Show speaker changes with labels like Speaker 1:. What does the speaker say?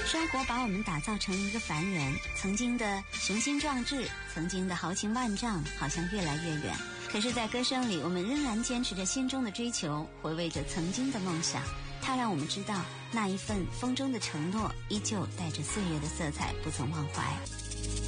Speaker 1: 生活把我们打造成一个凡人，曾经的雄心壮志，曾经的豪情万丈，好像越来越远。可是在歌声里，我们仍然坚持着心中的追求，回味着曾经的梦想。它让我们知道，那一份风中的承诺依旧带着岁月的色彩，不曾忘怀。